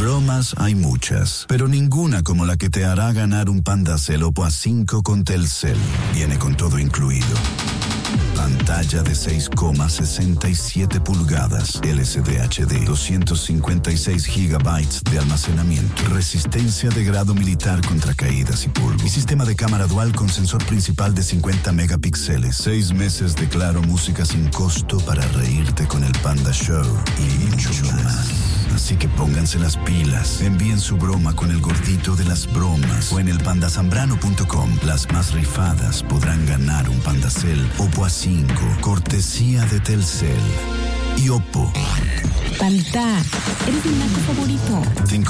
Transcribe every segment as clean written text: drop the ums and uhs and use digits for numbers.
Bromas hay muchas, pero ninguna como la que te hará ganar un Pandacel Oppo A5 con Telcel. Viene con todo incluido. Pantalla de 6,67 pulgadas, LCD HD, 256 gigabytes de almacenamiento, resistencia de grado militar contra caídas y polvo, y sistema de cámara dual con sensor principal de 50 megapíxeles, 6 meses de Claro Música sin costo para reírte con el Panda Show y mucho más. Así que pónganse las pilas, envíen su broma con el gordito de las bromas o en el pandasambrano.com. Las más rifadas podrán ganar un Pandacel Oppo A5, cortesía de Telcel y Oppo. Panda, eres mi naco favorito.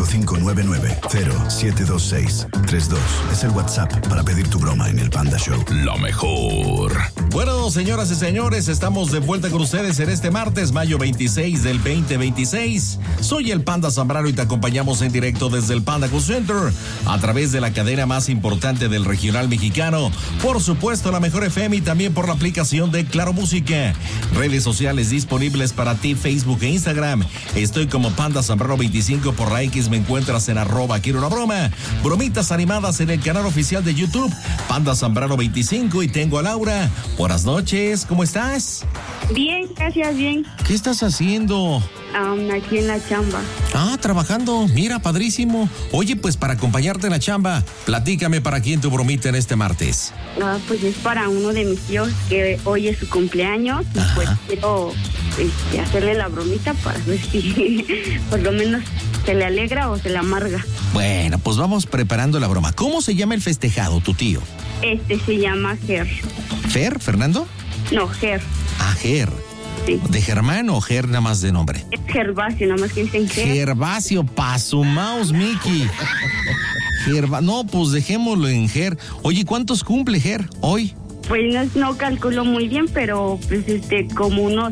5599-072632 es el WhatsApp para pedir tu broma en el Panda Show. Lo mejor. Bueno, señoras y señores, estamos de vuelta con ustedes en este martes, mayo 26 del 2026. Soy el Panda Zambrano y te acompañamos en directo desde el Panda Cool Center a través de la cadena más importante del regional mexicano. Por supuesto, la Mejor FM y también por la aplicación de Claro Música. Redes sociales disponibles para ti, Facebook e Instagram. Estoy como Panda Zambrano 25 por la X, me encuentras en @quiero una broma. Bromitas animadas en el canal oficial de YouTube, Panda Zambrano 25, y tengo a Laura. Buenas noches, ¿cómo estás? Bien, gracias, bien. ¿Qué estás haciendo? Aquí en la chamba. Trabajando, mira, padrísimo. Oye, pues para acompañarte en la chamba, platícame para quién tu bromita en este martes. Pues es para uno de mis tíos que hoy es su cumpleaños y pues quiero hacerle la bromita para ver si por lo menos se le alegra o se le amarga. Bueno, pues vamos preparando la broma. ¿Cómo se llama el festejado, tu tío? Se llama Ger. ¿Fer, Fernando? No, Ger. Ger. Sí. ¿De Germán o Ger nada más de nombre? Es Gervasio, nada más que dicen Ger. Gervasio, pa' su mouse, Mickey. No, pues dejémoslo en Ger. Oye, ¿cuántos cumple Ger hoy? Pues no calculo muy bien, pero pues como unos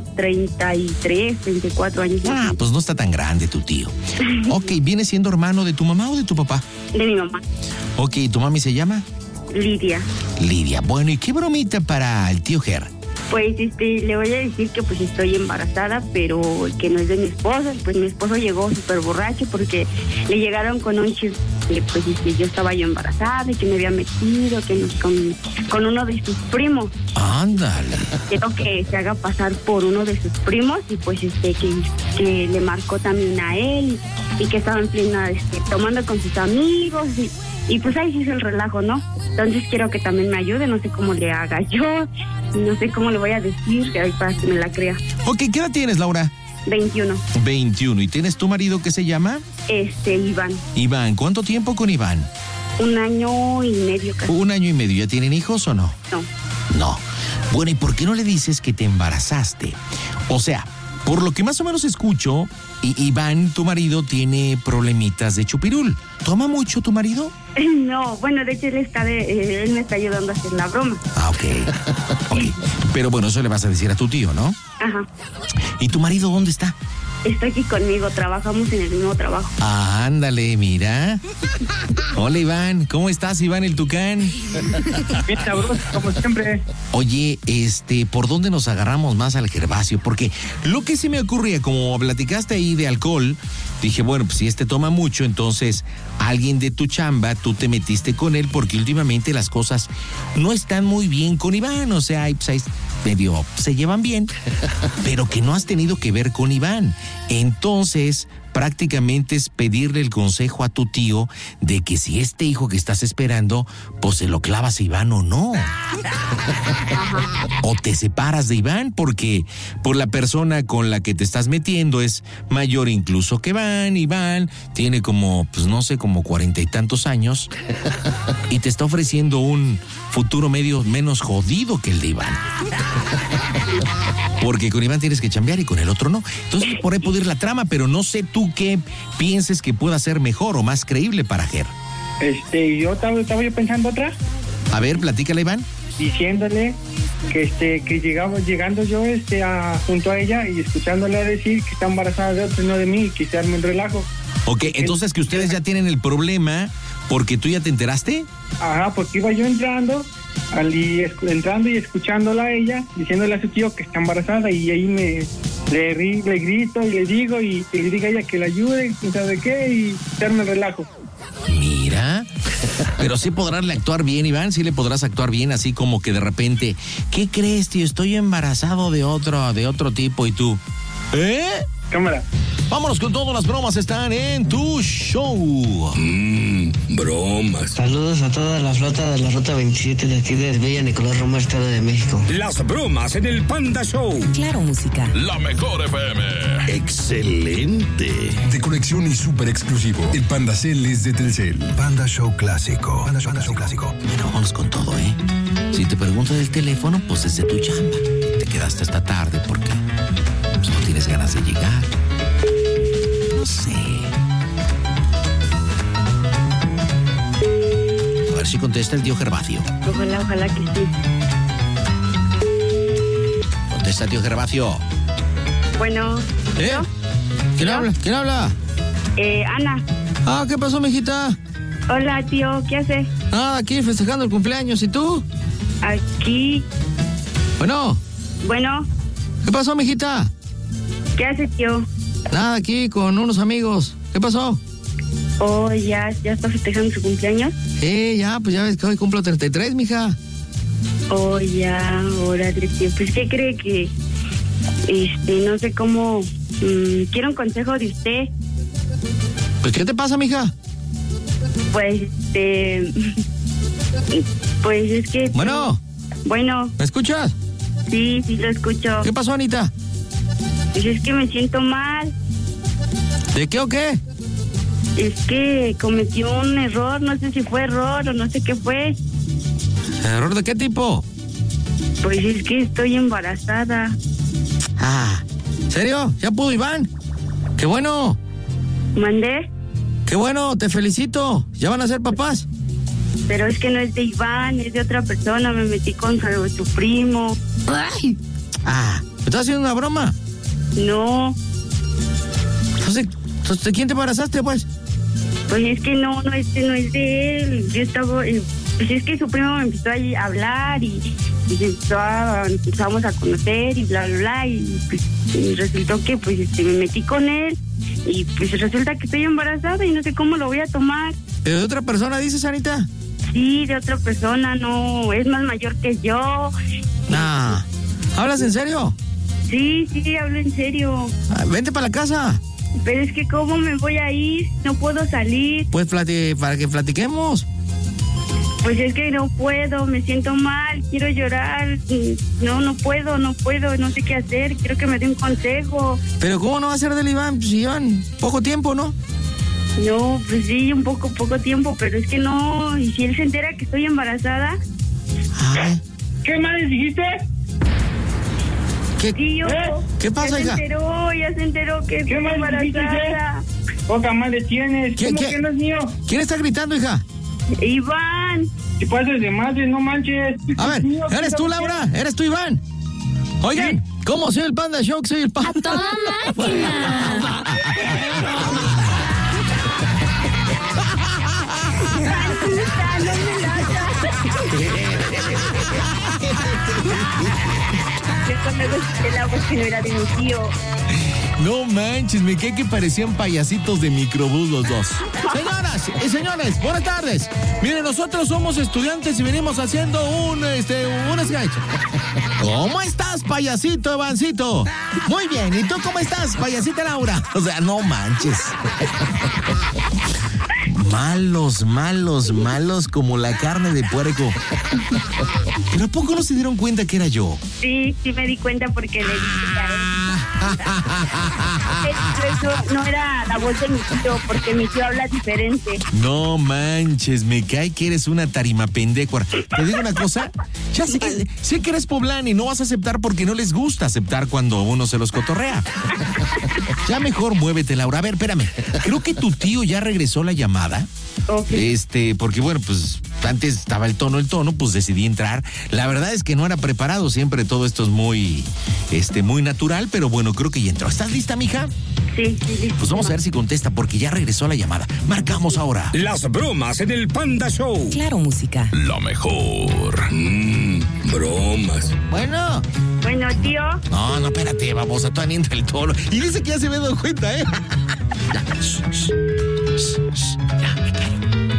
33, 34 años. Pues no está tan grande tu tío. Ok, ¿viene siendo hermano de tu mamá o de tu papá? De mi mamá. Ok, ¿tu mami se llama? Lidia. Lidia. Bueno, ¿y qué bromita para el tío Ger? Pues le voy a decir que pues estoy embarazada, pero que no es de mi esposo. Pues mi esposo llegó súper borracho porque le llegaron con un chisme que pues yo estaba embarazada y que me había metido con uno de sus primos. Ándale. Quiero que se haga pasar por uno de sus primos y pues que le marcó también a él y que estaba en plena tomando con sus amigos y pues ahí sí es el relajo, ¿no? Entonces quiero que también me ayude, no sé cómo le haga yo, no sé cómo le voy a decir para que me la crea. Ok, ¿qué edad tienes, Laura? 21. 21. ¿Y tienes tu marido que se llama? Iván. Iván, ¿cuánto tiempo con Iván? 1 año y medio casi. 1 año y medio. ¿Ya tienen hijos o no? No. No. Bueno, ¿y por qué no le dices que te embarazaste? O sea, por lo que más o menos escucho, Iván, tu marido, tiene problemitas de chupirul. ¿Toma mucho tu marido? No, bueno, de hecho él me está ayudando a hacer la broma. Ok. Pero bueno, eso le vas a decir a tu tío, ¿no? Ajá. ¿Y tu marido dónde está? Está aquí conmigo, trabajamos en el mismo trabajo. Ándale, mira. Hola, Iván. ¿Cómo estás, Iván el Tucán? Bien sabroso, como siempre. Oye, ¿por dónde nos agarramos más al Gervasio? Porque lo que se me ocurría, como platicaste ahí de alcohol, dije, bueno, pues si toma mucho, entonces alguien de tu chamba, tú te metiste con él porque últimamente las cosas no están muy bien con Iván. O sea, pues medio se llevan bien, pero que no has tenido que ver con Iván. Entonces, prácticamente es pedirle el consejo a tu tío de que si este hijo que estás esperando, pues se lo clavas a Iván o no. O te separas de Iván porque por la persona con la que te estás metiendo es mayor incluso que Iván. Iván tiene como 40 y tantos años y te está ofreciendo un futuro menos jodido que el de Iván. Porque con Iván tienes que chambear y con el otro no. Entonces por ahí puede ir la trama, pero no sé tú qué pienses que pueda ser mejor o más creíble para Ger. Yo estaba pensando otra. A ver, platícale, Iván. Diciéndole que llegando yo junto a ella y escuchándola decir que está embarazada de otro, no de mí, y que se arme un relajo. Ok, entonces que ustedes ya tienen el problema porque tú ya te enteraste. Ajá, porque iba yo entrando y escuchándola a ella, diciéndole a su tío que está embarazada y ahí le grito y le digo y le diga a ella que la ayude, quién sabe qué, y echarme el relajo. Mira, pero sí podrás actuar bien, Iván, sí le podrás actuar bien, así como que de repente, ¿qué crees, tío? Estoy embarazado de otro tipo, y tú, ¿eh? Cámara. Vámonos con todas las bromas, están en tu show. Bromas. Saludos a toda la flota de la Ruta 27 de aquí de Villa Nicolás Roma, Estado de México. Las bromas en el Panda Show. Claro, música. La mejor FM. Excelente. De colección y súper exclusivo. El Panda Cell es de Telcel. Panda Show clásico. Panda Show clásico. Bueno, vámonos con todo, ¿eh? Si te pregunto del teléfono, pues es de tu chamba. Te quedaste hasta tarde porque pues, no tienes ganas de llegar. No sé. A ver si contesta el tío Gervasio. Ojalá que sí. Contesta el tío Gervasio. Bueno. ¿Eh? ¿Quién habla? ¿Quién habla? Ana. Ah, ¿qué pasó, mijita? Hola, tío, ¿qué hace? Ah, aquí festejando el cumpleaños, ¿y tú? Aquí. Bueno, ¿qué pasó, mijita? ¿Qué hace, tío? Nada, aquí con unos amigos. ¿Qué pasó? Oh, ¿ya está festejando su cumpleaños? Ya, pues ya ves que hoy cumplo 33, mija. Oh, ya, órale, tío. Pues, ¿qué cree que...? No sé cómo... quiero un consejo de usted. Pues, ¿qué te pasa, mija? Pues, pues es que... Bueno. Bueno. ¿Me escuchas? Sí, lo escucho. ¿Qué pasó, Anita? Pues es que me siento mal. ¿De qué o qué? Es que cometí un error, no sé si fue error o no sé qué fue. ¿Error de qué tipo? Pues es que estoy embarazada. Ah, ¿serio? ¿Ya pudo Iván? ¡Qué bueno! ¿Mandé? ¡Qué bueno! ¡Te felicito! ¿Ya van a ser papás? Pero es que no es de Iván, es de otra persona. Me metí con su primo. ¡Ay! Ah, ¿me estás haciendo una broma? No. Entonces, ¿de quién te embarazaste, pues? Pues es que no es de él. Yo estaba... pues es que su primo me empezó a hablar y empezamos a conocer y bla, bla, bla. Y pues y resultó que pues me metí con él y pues resulta que estoy embarazada y no sé cómo lo voy a tomar. ¿De otra persona dices, Anita? Sí, de otra persona, no, es más mayor que yo. Nah. ¿Hablas en serio? Sí, hablo en serio. Ah, vente para la casa. Pero es que ¿cómo me voy a ir? No puedo salir. Pues para que platiquemos. Pues es que no puedo, me siento mal, quiero llorar. No puedo, no sé qué hacer, quiero que me dé un consejo. Pero ¿cómo no va a ser del Iván? Pues llevan poco tiempo, ¿no? No, pues sí, un poco tiempo, pero es que no. ¿Y si él se entera que estoy embarazada? Ay. ¿Qué más dijiste? ¿Qué, Tío, ¿Qué pasa, hija? Ya se enteró que estoy embarazada. Poca madre tienes. ¿Cómo que no es mío? ¿Quién está gritando, hija? Iván. Si pasas de madre, no manches. A ver, ¿eres tú, Laura? ¿Eres tú, Iván? Oigan, ¿sí? ¿Cómo soy el Panda Show? Soy el Panda. ¡A toda máquina! Yo cuando escuché la voz que no era de mi tío. No manches, me cae que parecían payasitos de microbús los dos. Señoras y señores, buenas tardes. Miren, nosotros somos estudiantes y venimos haciendo un sketch. ¿Cómo estás, payasito Evancito? Muy bien, ¿y tú cómo estás, payasita Laura? O sea, no manches. Malos como la carne de puerco. ¿Pero a poco no se dieron cuenta que era yo? Sí me di cuenta porque le dije a él. Eso no era la voz de mi tío, porque mi tío habla diferente. No manches, me cae que eres una tarima pendecuar. Te digo una cosa, ya sé que eres poblana y no vas a aceptar porque no les gusta aceptar cuando uno se los cotorrea. Ya mejor muévete, Laura. A ver, espérame. Creo que tu tío ya regresó la llamada. Okay. Porque bueno, pues antes estaba el tono, pues decidí entrar. La verdad es que no era preparado, siempre todo esto es muy natural, pero bueno, creo que ya entró. ¿Estás lista, mija? Sí. Pues vamos a ver si contesta, porque ya regresó la llamada. Marcamos ahora. Las bromas en el Panda Show. Claro, música. La mejor. Bromas. Bueno, Bueno, tío. No, espérate, babosa, tú anienta el tono. Y dice que ya se me ha dado cuenta, ¿eh? Ya, ya, me callo.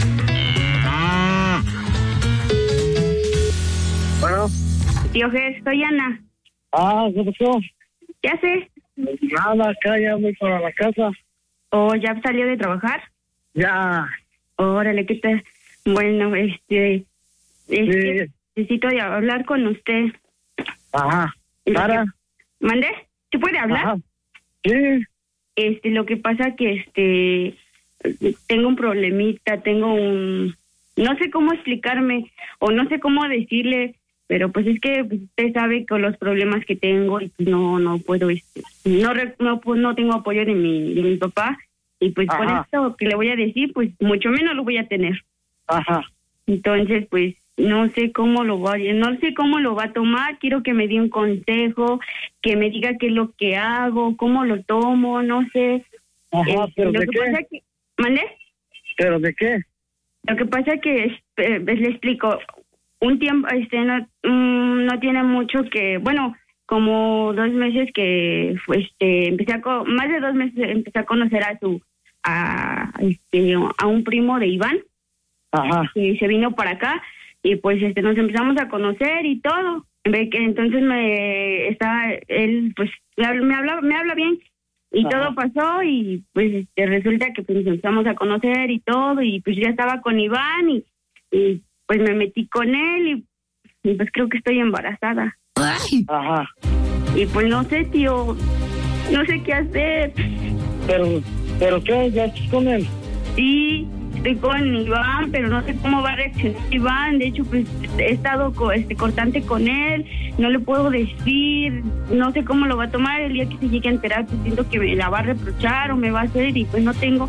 Bueno. Tío Ger, soy Ana. ¿Qué pasó? ¿Qué haces? Nada, acá ya voy para la casa. ¿Ya salió de trabajar? Ya. Órale, ¿qué tal? Bueno, Sí. necesito hablar con usted. Ajá. ¿Para? ¿Mande? ¿Se puede hablar? Ajá. Sí. Lo que pasa que tengo un problemita, no sé cómo explicarme o no sé cómo decirle, pero pues es que usted sabe con los problemas que tengo y pues no puedo, no tengo apoyo de mi papá y pues por esto que le voy a decir, pues mucho menos lo voy a tener. Ajá. Entonces, pues no sé cómo lo va a tomar. Quiero que me dé un consejo, que me diga qué es lo que hago, cómo lo tomo, no sé. Ajá, pero ¿de qué? ¿Mande? ¿Pero de qué? Lo que pasa es que le explico. Un tiempo, no tiene mucho que, bueno, como 2 meses que más de 2 meses empecé a conocer a un primo de Iván. Ajá. Y se vino para acá y pues nos empezamos a conocer y todo. Entonces él pues me habla bien y todo pasó y pues resulta que pues nos empezamos a conocer y todo y pues ya estaba con Iván y pues me metí con él y pues creo que estoy embarazada. Ajá. Y pues no sé, tío, no sé qué hacer. ¿Pero qué? ¿Ya estás con él? Sí, estoy con Iván, pero no sé cómo va a reaccionar Iván. De hecho, pues he estado cortante con él, no le puedo decir, no sé cómo lo va a tomar. El día que se llegue a enterar, pues siento que me la va a reprochar o me va a hacer y pues no tengo,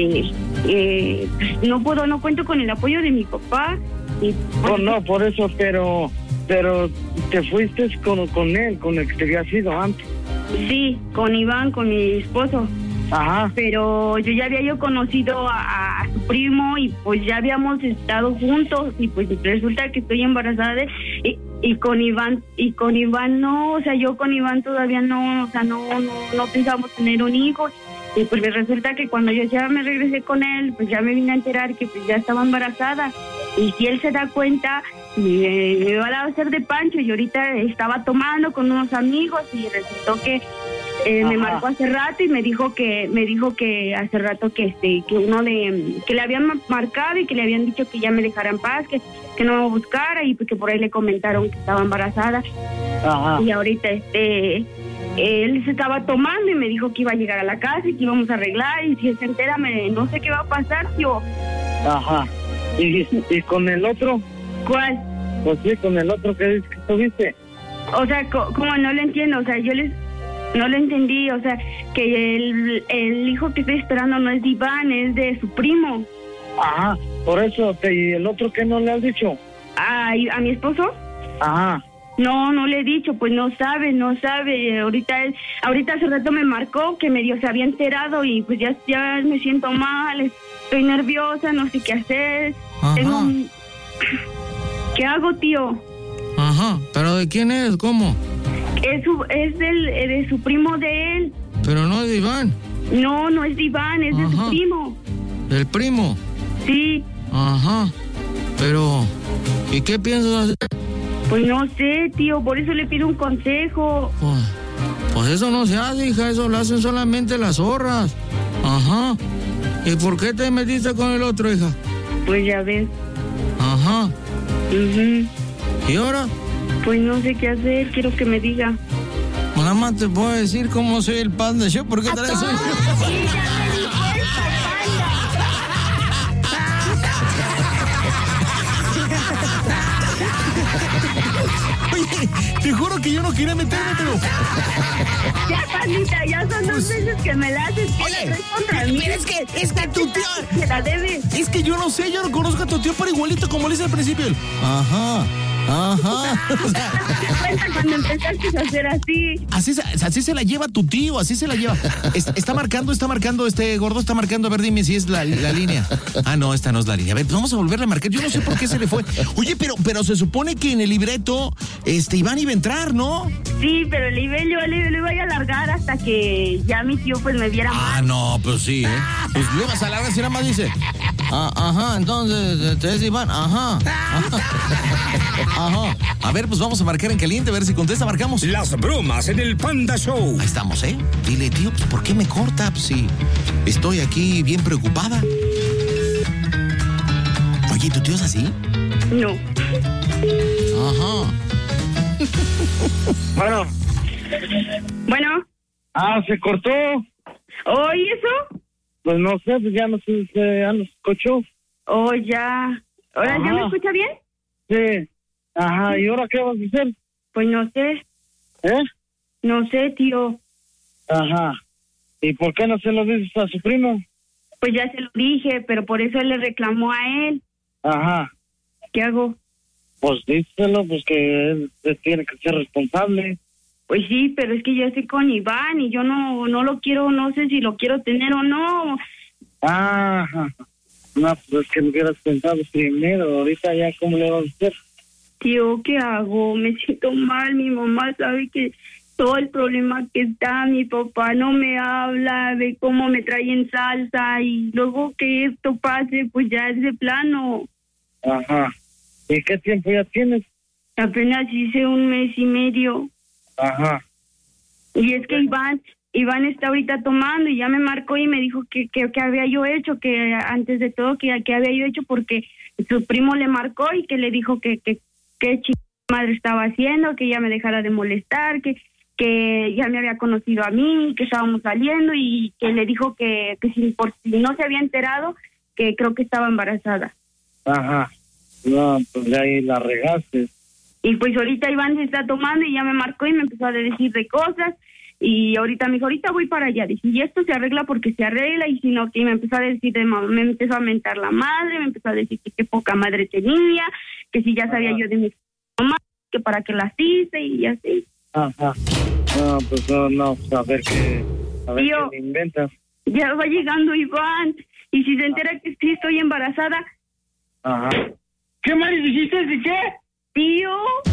no cuento con el apoyo de mi papá. Y, pues, no, por eso, pero te fuiste con él, con el que te había sido antes. Sí, con Iván, con mi esposo. Ajá. Pero yo ya había conocido a su primo y pues ya habíamos estado juntos y pues resulta que estoy embarazada de y con Iván no, o sea, yo con Iván todavía no, o sea, no pensábamos tener un hijo y pues resulta que cuando yo ya me regresé con él, pues ya me vine a enterar que pues ya estaba embarazada y si él se da cuenta me va a hacer de pancho y ahorita estaba tomando con unos amigos y resultó que me marcó hace rato y me dijo que hace rato que le habían marcado y que le habían dicho que ya me dejara en paz, que no me buscara y porque por ahí le comentaron que estaba embarazada. Ajá. Y ahorita él se estaba tomando y me dijo que iba a llegar a la casa y que íbamos a arreglar y si él se entera no sé qué va a pasar, tío. Ajá. ¿Y con el otro? ¿Cuál? Pues sí, con el otro que tuviste. O sea, como no lo entiendo, o sea, no lo entendí, o sea, que el hijo que estoy esperando no es de Iván, es de su primo. Ajá, por eso, ¿y el otro qué no le has dicho? ¿A mi esposo? Ajá. No le he dicho, pues no sabe. Ahorita hace rato me marcó que medio se había enterado y pues ya me siento mal, estoy nerviosa, no sé qué hacer. Ajá. ¿Qué hago, tío? Ajá, ¿pero de quién es? ¿Cómo? Es de su primo de él. Pero no es de Iván. No es de Iván, es de su primo. ¿El primo? Sí. Ajá, pero ¿y qué piensas hacer? Pues no sé, tío, por eso le pido un consejo. Pues eso no se hace, hija, eso lo hacen solamente las zorras. Ajá. ¿Y por qué te metiste con el otro, hija? Pues ya ves. Ajá. ¿Y ahora? Pues no sé qué hacer, quiero que me diga. Nada más te puedo decir cómo soy el Panda Show, porque tal vez soy yo. Oye, te juro que yo no quería meterme, pero... Ya, Pandita, ya son 2 veces que me la haces. Oye, mira, es que tu tío... Que la debes. Es que yo no sé, yo no conozco a tu tío, pero igualito como le hice al principio. Ajá. Ajá. Cuenta cuando empezaste a hacer así. Así se la lleva tu tío, así se la lleva. Está marcando este gordo, está marcando. A ver, dime si es la línea. Ah, no, esta no es la línea. A ver, pues vamos a volverle a marcar. Yo no sé por qué se le fue. Oye, pero se supone que en el libreto, Iván iba a entrar, ¿no? Sí, pero yo le iba a alargar hasta que ya mi tío pues me viera mal. Ah, no, pues sí, ¿eh? Pues le vas a alargar si nada más dice. Ajá, entonces, es Iván, ajá. Ajá. A ver, pues vamos a marcar en caliente, a ver si contesta, marcamos. Las bromas en el Panda Show. Ahí estamos, ¿eh? Dile, tío, pues ¿por qué me corta? Pues sí, estoy aquí bien preocupada. Oye, ¿tu tío es así? No. Ajá. Bueno. Ah, se cortó. ¿Oh, y eso? Pues no sé, pues ya no escuchó. Oh, ya. ¿Ahora ya me escucha bien? Sí. Ajá, ¿y ahora qué vas a hacer? Pues no sé. ¿Eh? No sé, tío. Ajá. ¿Y por qué no se lo dices a su primo? Pues ya se lo dije, pero por eso él le reclamó a él. Ajá. ¿Qué hago? Pues díselo, pues que él tiene que ser responsable. Pues sí, pero es que yo estoy con Iván y yo no lo quiero, no sé si lo quiero tener o no. Ajá. No, pues es que lo hubieras pensado primero. Ahorita ya, ¿cómo le vas a hacer? Tío, ¿qué hago? Me siento mal. Mi mamá sabe que todo el problema que está. Mi papá no me habla de cómo me traen salsa. Y luego que esto pase, pues ya es de plano. Ajá. ¿Y qué tiempo ya tienes? Apenas hice 1 mes y medio. Ajá. Y es que Iván está ahorita tomando y ya me marcó y me dijo que había yo hecho, que antes de todo que había yo hecho porque su primo le marcó y que le dijo que madre estaba haciendo, que ya me dejara de molestar, que ya me había conocido a mí, que estábamos saliendo y que le dijo que por si no se había enterado, que creo que estaba embarazada. Ajá. No, pues ahí la regaste. Y pues ahorita Iván se está tomando y ya me marcó y me empezó a decir de cosas. Y ahorita me dijo, ahorita voy para allá. Dije, y esto se arregla porque se arregla. Y si no, que me empezó a decir, me empezó a mentar la madre, me empezó a decir que qué poca madre tenía, que si ya sabía yo de mi mamá, que para qué las hice y así. Ajá. No, pues no, a ver qué me inventas. Ya va llegando Iván. Y si se entera que sí estoy embarazada. Ajá. ¿Qué madre dijiste? ¿De qué? Tío.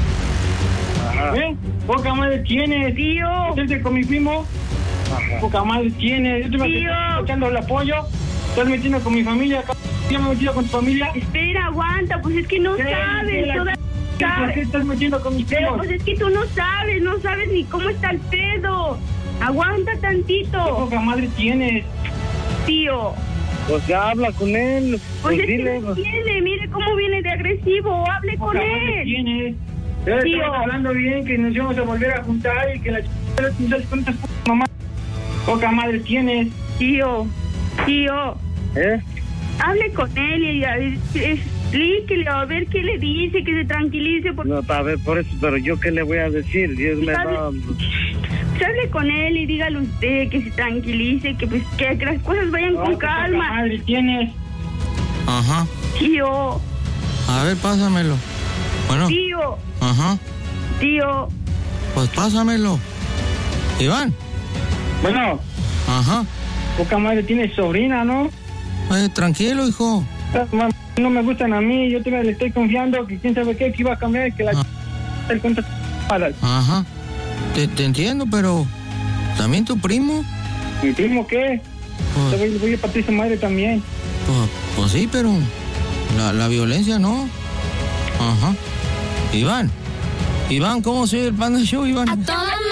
Ajá. Poca madre tienes. Tío. ¿Estás con mi primo? Ajá. Poca madre tienes. Yo te estoy echando el apoyo. Estás metiendo con mi familia. Yo me he metido con tu familia. Espera, aguanta. Pues es que no sabes. ¿Por qué estás metiendo con mis primos? Pues es que tú no sabes ni cómo está el pedo. Aguanta tantito. ¿Qué poca madre tienes? Tío. Pues ya habla con él. Pues es dile, que no tiene, mire cómo viene de agresivo. Hable con él. Tienes. Tío. Estamos hablando bien, que nos íbamos a volver a juntar y que la con estas mamás. Poca madre tienes. Tío. Hable con él y explíquele a ver qué le dice, que se tranquilice. Porque... No, a ver, por eso, pero yo qué le voy a decir. Dios me va... Hable con él y dígale usted que se tranquilice, que las cosas vayan con calma. ¿Qué madre tienes? Ajá. Tío. A ver, pásamelo. Bueno. Tío. Ajá. Tío. Pues pásamelo. Iván. Bueno. Ajá. Poca madre tienes sobrina, ¿no? Tranquilo, hijo. No me gustan a mí, yo le estoy confiando que quién sabe qué, que iba a cambiar, que la el cuenta. Ajá. Te entiendo, pero ¿también tu primo? ¿Mi primo qué? Pues, voy a partir su madre también. Pues sí, pero la violencia no. Ajá. Iván, ¿cómo se oye el Panda Show, Iván? A toda